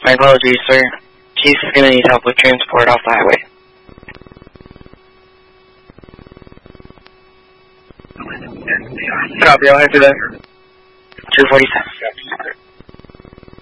My apologies, sir. He's gonna need help with transport off the highway. Copy, I'll head to that. 247.